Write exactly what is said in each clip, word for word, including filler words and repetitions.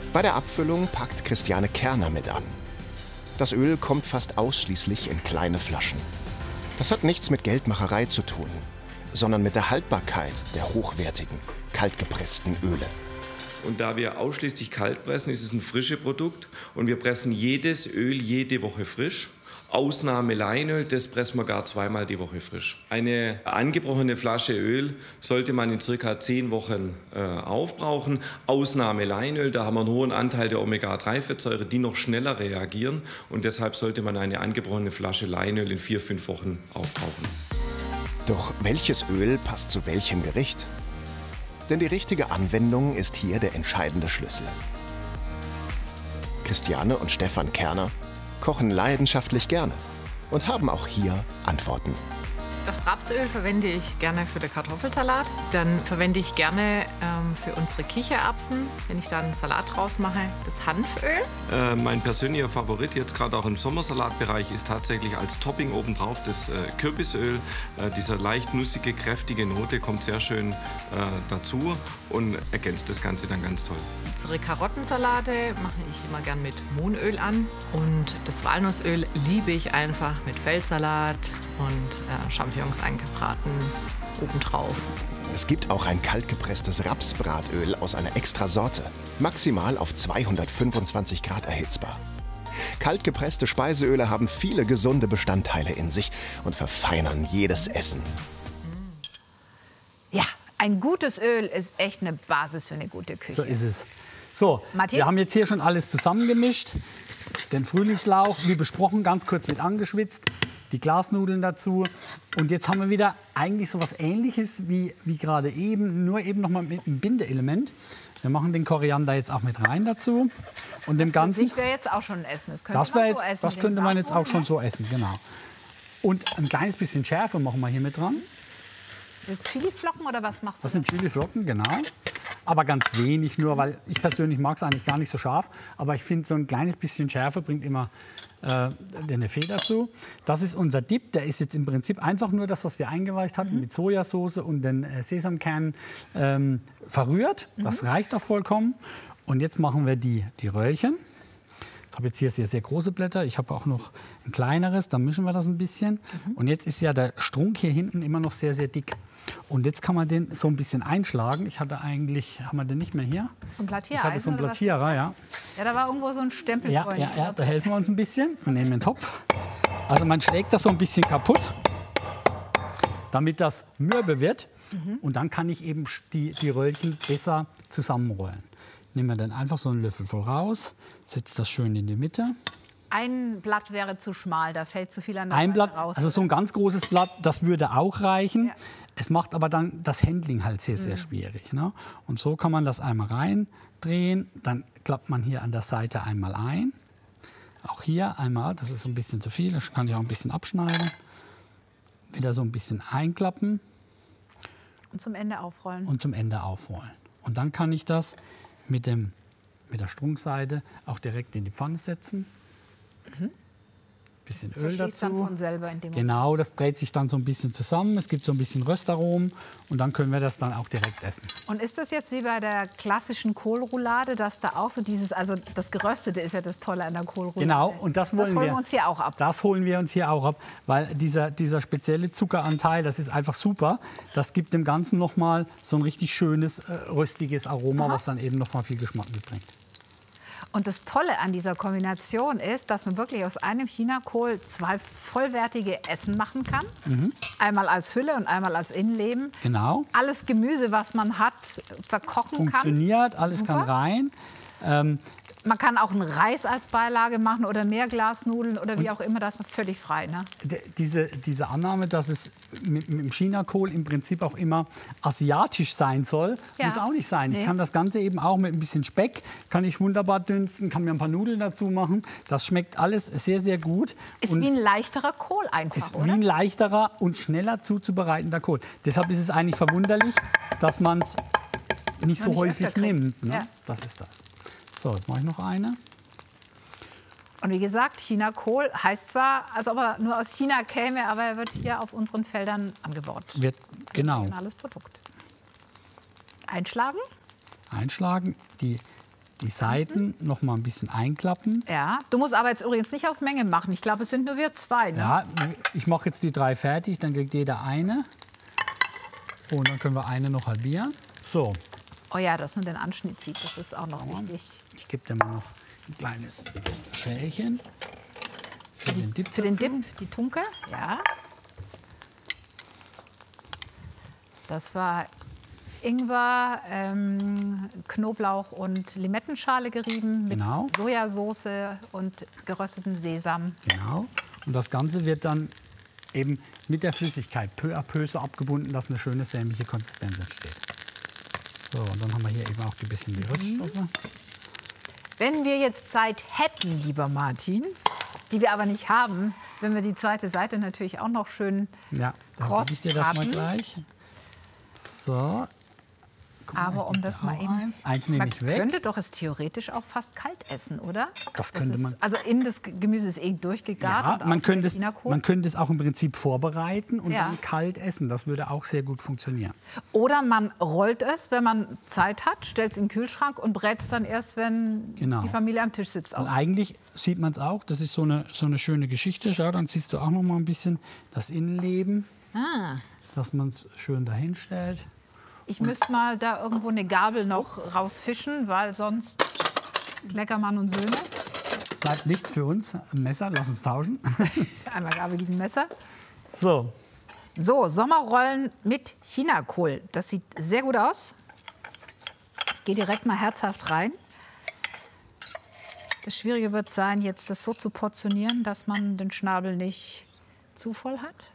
Bei der Abfüllung packt Christiane Kerner mit an. Das Öl kommt fast ausschließlich in kleine Flaschen. Das hat nichts mit Geldmacherei zu tun, sondern mit der Haltbarkeit der hochwertigen, kaltgepressten Öle. Und da wir ausschließlich kalt pressen, ist es ein frisches Produkt. Und wir pressen jedes Öl jede Woche frisch. Ausnahme Leinöl, das pressen wir gar zweimal die Woche frisch. Eine angebrochene Flasche Öl sollte man in circa zehn Wochen äh, aufbrauchen. Ausnahme Leinöl, da haben wir einen hohen Anteil der Omega drei Fettsäure, die noch schneller reagieren. Und deshalb sollte man eine angebrochene Flasche Leinöl in vier, fünf Wochen aufbrauchen. Doch welches Öl passt zu welchem Gericht? Denn die richtige Anwendung ist hier der entscheidende Schlüssel. Christiane und Stefan Kerner kochen leidenschaftlich gerne und haben auch hier Antworten. Das Rapsöl verwende ich gerne für den Kartoffelsalat. Dann verwende ich gerne ähm, für unsere Kichererbsen, wenn ich da einen Salat draus mache, das Hanföl. Äh, mein persönlicher Favorit jetzt gerade auch im Sommersalatbereich ist tatsächlich als Topping obendrauf das äh, Kürbisöl. Äh, dieser leicht nussige, kräftige Note kommt sehr schön äh, dazu und ergänzt das Ganze dann ganz toll. Unsere Karottensalate mache ich immer gern mit Mohnöl an. Und das Walnussöl liebe ich einfach mit Feldsalat und äh, Champignons eingebraten obendrauf. Es gibt auch ein kaltgepresstes Rapsbratöl aus einer extra Sorte, maximal auf zweihundertfünfundzwanzig Grad erhitzbar. Kaltgepresste Speiseöle haben viele gesunde Bestandteile in sich und verfeinern jedes Essen. Ja, ein gutes Öl ist echt eine Basis für eine gute Küche. So ist es. So, Martin? Wir haben jetzt hier schon alles zusammengemischt. Den Frühlingslauch, wie besprochen, ganz kurz mit angeschwitzt. Die Glasnudeln dazu. Und jetzt haben wir wieder eigentlich so was Ähnliches wie, wie gerade eben, nur eben noch mal mit einem Bindeelement. Wir machen den Koriander jetzt auch mit rein dazu. Und dem Ganzen. Das wäre jetzt auch schon ein Essen. Das könnte Das, man jetzt, so essen. das könnte man jetzt auch schon so essen, genau. Und ein kleines bisschen Schärfe machen wir hier mit dran. Das Chiliflocken oder was machst du? Das sind Chiliflocken, genau. Aber ganz wenig nur, weil ich persönlich mag es eigentlich gar nicht so scharf. Aber ich finde, so ein kleines bisschen Schärfe bringt immer äh, eine Fee dazu. Das ist unser Dip. Der ist jetzt im Prinzip einfach nur das, was wir eingeweicht hatten, mhm. mit Sojasauce und den äh, Sesamkernen ähm, verrührt. Mhm. Das reicht auch vollkommen. Und jetzt machen wir die, die Röllchen. Ich habe jetzt hier sehr, sehr große Blätter. Ich habe auch noch ein kleineres. Da mischen wir das ein bisschen. Mhm. Und jetzt ist ja der Strunk hier hinten immer noch sehr, sehr dick. Und jetzt kann man den so ein bisschen einschlagen. Ich hatte eigentlich, haben wir den nicht mehr hier? So ein Plattiereisen? Ich hatte so einen Plattierer, ja. Ja, da war irgendwo so ein Stempel ja, vorhin. Ja, ja, da helfen wir uns ein bisschen. Wir nehmen den Topf. Also man schlägt das so ein bisschen kaputt, damit das mürbe wird. Mhm. Und dann kann ich eben die, die Röllchen besser zusammenrollen. Nehmen wir dann einfach so einen Löffel voll raus, setze das schön in die Mitte. Ein Blatt wäre zu schmal, da fällt zu viel an der Ein Seite Blatt, raus. also so ein ganz großes Blatt, das würde auch reichen. Ja. Es macht aber dann das Handling halt sehr, sehr schwierig. Ne? Und so kann man das einmal reindrehen, dann klappt man hier an der Seite einmal ein. Auch hier einmal, das ist so ein bisschen zu viel, das kann ich auch ein bisschen abschneiden. Wieder so ein bisschen einklappen. Und zum Ende aufrollen. Und zum Ende aufrollen. Und dann kann ich das mit, dem, mit der Strunkseite auch direkt in die Pfanne setzen. Mhm. Bisschen Öl dazu. Dann von selber in dem genau, das brät sich dann so ein bisschen zusammen. Es gibt so ein bisschen Röstaromen und dann können wir das dann auch direkt essen. Und ist das jetzt wie bei der klassischen Kohlroulade, dass da auch so dieses, also das Geröstete ist ja das Tolle an der Kohlroulade. Genau, und das wollen das holen wir wir uns hier auch ab. Das holen wir uns hier auch ab, weil dieser, dieser spezielle Zuckeranteil, das ist einfach super. Das gibt dem Ganzen noch mal so ein richtig schönes, äh, röstiges Aroma, aha, was dann eben noch mal viel Geschmack mitbringt. Und das Tolle an dieser Kombination ist, dass man wirklich aus einem Chinakohl zwei vollwertige Essen machen kann. Mhm. Einmal als Hülle und einmal als Innenleben. Genau. Alles Gemüse, was man hat, verkochen Funktioniert, kann. Funktioniert, alles super. Kann rein. Ähm, Man kann auch einen Reis als Beilage machen oder Meerglasnudeln oder wie auch immer, das ist völlig frei. Ne? Diese, diese Annahme, dass es mit, mit dem Chinakohl im Prinzip auch immer asiatisch sein soll, ja, muss auch nicht sein. Nee. Ich kann das Ganze eben auch mit ein bisschen Speck, kann ich wunderbar dünsten, kann mir ein paar Nudeln dazu machen. Das schmeckt alles sehr, sehr gut. Ist und wie ein leichterer Kohl einfach, ist oder? Wie ein leichterer und schneller zuzubereitender Kohl. Deshalb ist es eigentlich verwunderlich, dass man es nicht so nicht häufig nimmt. Ne? Ja. Das ist das. So, jetzt mache ich noch eine. Und wie gesagt, Chinakohl heißt zwar, als ob er nur aus China käme, aber er wird hier auf unseren Feldern angebaut. Wird, genau. Ein regionales Produkt. Einschlagen. Einschlagen. Die die Seiten mhm. noch mal ein bisschen einklappen. Ja, du musst aber jetzt übrigens nicht auf Menge machen. Ich glaube, es sind nur wir zwei. Ne? Ja, ich mache jetzt die drei fertig, dann kriegt jeder eine. Und dann können wir eine noch halbieren. So. Oh ja, dass man den Anschnitt sieht, das ist auch noch ja. wichtig. Ich gebe dir mal noch ein kleines Schälchen für, für, den, Dip für den Dip, die Tunke. Ja. Das war Ingwer, ähm, Knoblauch und Limettenschale gerieben mit genau. Sojasauce und gerösteten Sesam. Genau. Und das Ganze wird dann eben mit der Flüssigkeit peu à peu so abgebunden, dass eine schöne sämige Konsistenz entsteht. So, und dann haben wir hier eben auch ein bisschen die Rüststoffe. Wenn wir jetzt Zeit hätten, lieber Martin, die wir aber nicht haben, wenn wir die zweite Seite natürlich auch noch schön ja, kross ich dir das mal gleich. So. Mal, aber um das mal eben, eins, eins nehme man ich weg. könnte doch es theoretisch auch fast kalt essen, oder? Das könnte das ist, man. Also in das Gemüse ist eh durchgegart. Ja, man könnte, es, man könnte es auch im Prinzip vorbereiten und ja. dann kalt essen. Das würde auch sehr gut funktionieren. Oder man rollt es, wenn man Zeit hat, stellt es in den Kühlschrank und brät es dann erst, wenn genau. die Familie am Tisch sitzt. Und eigentlich sieht man es auch, das ist so eine, so eine schöne Geschichte. Schau, dann siehst du auch noch mal ein bisschen das Innenleben, ah. dass man es schön dahin stellt. Ich müsste mal da irgendwo eine Gabel noch rausfischen, weil sonst Kleckermann und Söhne. Bleibt nichts für uns. Ein Messer, lass uns tauschen. Einmal Gabel gegen Messer. So. So, Sommerrollen mit Chinakohl. Das sieht sehr gut aus. Ich gehe direkt mal herzhaft rein. Das Schwierige wird sein, jetzt das so zu portionieren, dass man den Schnabel nicht zu voll hat.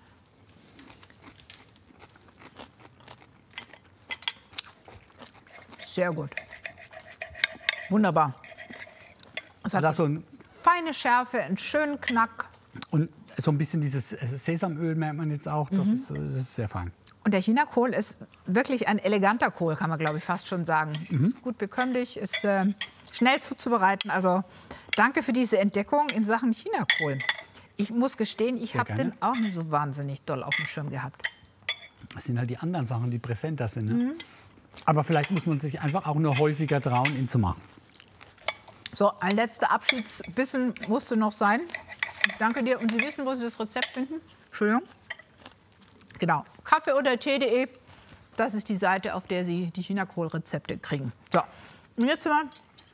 Sehr gut. Wunderbar. Es hat das so ein feine Schärfe, einen schönen Knack. Und so ein bisschen dieses Sesamöl merkt man jetzt auch. Das, mhm. ist, das ist sehr fein. Und der Chinakohl ist wirklich ein eleganter Kohl, kann man glaube ich fast schon sagen. Mhm. Ist gut bekömmlich, ist äh, schnell zuzubereiten. Also danke für diese Entdeckung in Sachen Chinakohl. Ich muss gestehen, ich habe den auch nicht so wahnsinnig doll auf dem Schirm gehabt. Das sind halt die anderen Sachen, die präsenter sind. Ne? Mhm. Aber vielleicht muss man sich einfach auch nur häufiger trauen, ihn zu machen. So, ein letzter Abschiedsbissen musste noch sein. Ich danke dir. Und Sie wissen, wo Sie das Rezept finden? Entschuldigung. Genau. Kaffee oder Tee punkt de. Das ist die Seite, auf der Sie die Chinakohl-Rezepte kriegen. So, und jetzt mal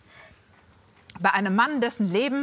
bei einem Mann, dessen Leben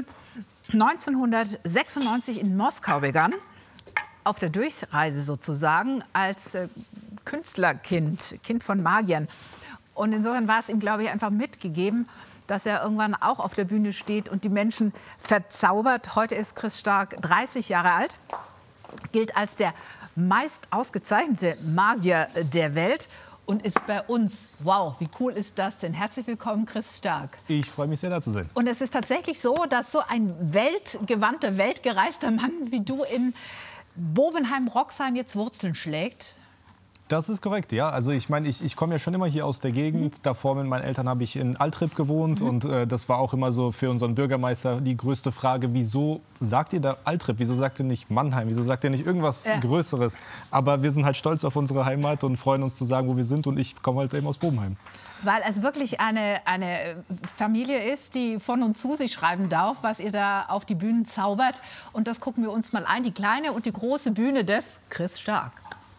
neunzehnhundertsechsundneunzig in Moskau begann. Auf der Durchreise sozusagen als äh, Künstlerkind, Kind von Magiern. Und insofern war es ihm, glaube ich, einfach mitgegeben, dass er irgendwann auch auf der Bühne steht und die Menschen verzaubert. Heute ist Chris Stark dreißig Jahre alt, gilt als der meist ausgezeichnete Magier der Welt und ist bei uns. Wow, wie cool ist das denn? Herzlich willkommen, Chris Stark. Ich freue mich sehr, da zu sein. Und es ist tatsächlich so, dass so ein weltgewandter, weltgereister Mann wie du in Bobenheim-Roxheim jetzt Wurzeln schlägt. Das ist korrekt, ja. Also ich meine, ich, ich komme ja schon immer hier aus der Gegend. Mhm. Davor mit meinen Eltern habe ich in Altrip gewohnt. Mhm. Und äh, das war auch immer so für unseren Bürgermeister die größte Frage, wieso sagt ihr da Altrip? Wieso sagt ihr nicht Mannheim? Wieso sagt ihr nicht irgendwas ja. Größeres? Aber wir sind halt stolz auf unsere Heimat und freuen uns zu sagen, wo wir sind. Und ich komme halt eben aus Bobenheim. Weil es wirklich eine, eine Familie ist, die von und zu sich schreiben darf, was ihr da auf die Bühnen zaubert. Und das gucken wir uns mal ein, die kleine und die große Bühne des Chris Stark.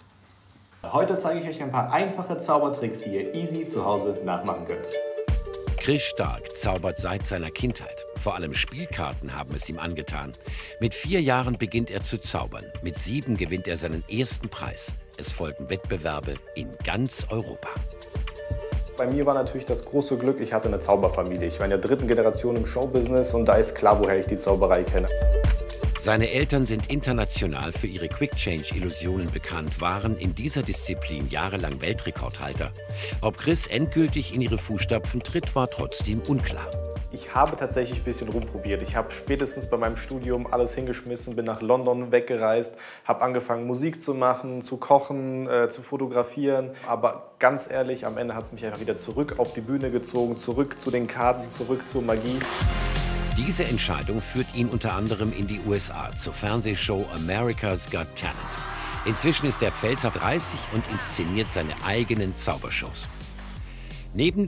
Heute zeige ich euch ein paar einfache Zaubertricks, die ihr easy zu Hause nachmachen könnt. Chris Stark zaubert seit seiner Kindheit. Vor allem Spielkarten haben es ihm angetan. Mit vier Jahren beginnt er zu zaubern. Mit sieben gewinnt er seinen ersten Preis. Es folgen Wettbewerbe in ganz Europa. Bei mir war natürlich das große Glück, ich hatte eine Zauberfamilie. Ich war in der dritten Generation im Showbusiness und da ist klar, woher ich die Zauberei kenne. Seine Eltern sind international für ihre Quick-Change-Illusionen bekannt, waren in dieser Disziplin jahrelang Weltrekordhalter. Ob Chris endgültig in ihre Fußstapfen tritt, war trotzdem unklar. Ich habe tatsächlich ein bisschen rumprobiert. Ich habe spätestens bei meinem Studium alles hingeschmissen, bin nach London weggereist, habe angefangen Musik zu machen, zu kochen, äh, zu fotografieren. Aber ganz ehrlich, am Ende hat es mich einfach wieder zurück auf die Bühne gezogen, zurück zu den Karten, zurück zur Magie. Diese Entscheidung führt ihn unter anderem in die U S A zur Fernsehshow America's Got Talent. Inzwischen ist der Pfälzer dreißig und inszeniert seine eigenen Zaubershows. Neben